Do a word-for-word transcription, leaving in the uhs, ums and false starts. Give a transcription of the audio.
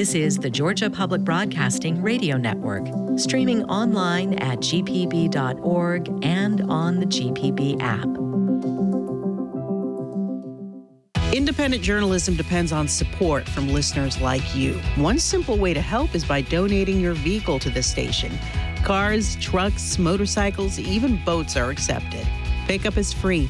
This is the Georgia Public Broadcasting Radio Network, streaming online at g p b dot org and on the G P B app. Independent journalism depends on support from listeners like you. One simple way to help is by donating your vehicle to the station. Cars, trucks, motorcycles, even boats are accepted. Pickup is free.